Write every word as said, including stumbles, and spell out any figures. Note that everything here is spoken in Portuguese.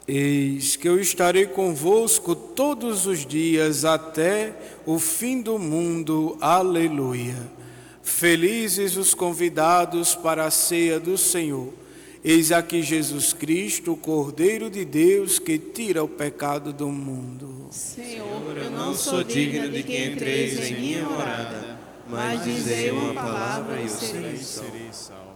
Eis que eu estarei convosco todos os dias até o fim do mundo. Aleluia. Felizes os convidados para a ceia do Senhor. Eis aqui Jesus Cristo, o Cordeiro de Deus, que tira o pecado do mundo. Senhor, eu não sou digno de que entreis em minha morada, mas dizei uma palavra e eu serei salvo.